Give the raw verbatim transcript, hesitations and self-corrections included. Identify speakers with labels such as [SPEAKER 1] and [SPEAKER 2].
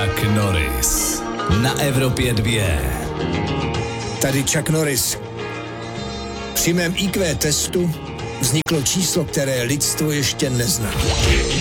[SPEAKER 1] Chuck Norris na Evropě dva.
[SPEAKER 2] Tady Chuck Norris. Při mém í kvé testu vzniklo číslo, které lidstvo ještě nezná.